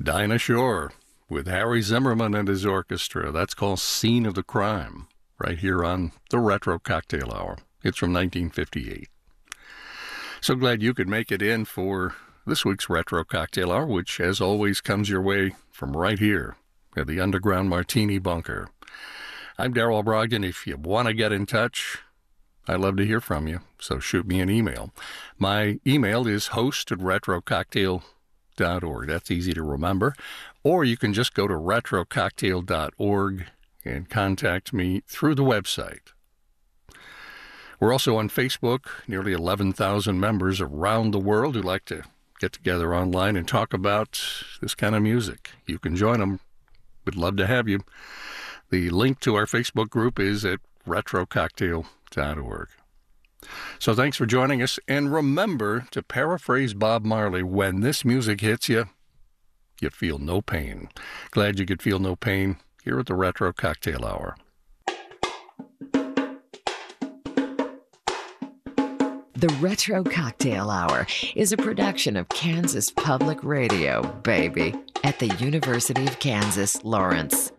Dinah Shore with Harry Zimmerman and his orchestra. That's called Scene of the Crime, right here on the Retro Cocktail Hour. It's from 1958. So glad you could make it in for this week's Retro Cocktail Hour, which, as always, comes your way from right here at the Underground Martini Bunker. I'm Darrell Brogdon. If you want to get in touch, I'd love to hear from you, so shoot me an email. My email is host@retrococktail.org. That's easy to remember. Or you can just go to retrococktail.org and contact me through the website. We're also on Facebook, nearly 11,000 members around the world who like to get together online and talk about this kind of music. You can join them. We'd love to have you. The link to our Facebook group is at retrococktail.org. So thanks for joining us. And remember to paraphrase Bob Marley, when this music hits you, you feel no pain. Glad you could feel no pain here at the Retro Cocktail Hour. The Retro Cocktail Hour is a production of Kansas Public Radio, baby, at the University of Kansas, Lawrence.